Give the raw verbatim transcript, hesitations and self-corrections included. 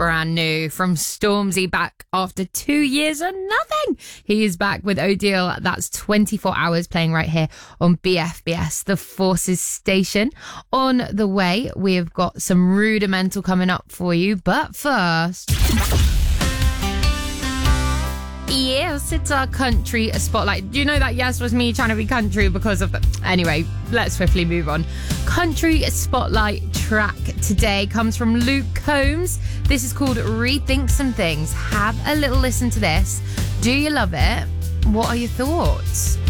brand new from Stormzy, back after two years and nothing. He is back with Odile. That's twenty-four hours playing right here on B F B S, the Forces station. On the way, we have got some Rudimental coming up for you. But first... Yes, it's our country spotlight. Do you know that yes was me trying to be country because of the... Anyway, let's swiftly move on. Country spotlight track today comes from Luke Combs. This is called Rethink Some Things. Have a little listen to this. Do you love it? What are your thoughts?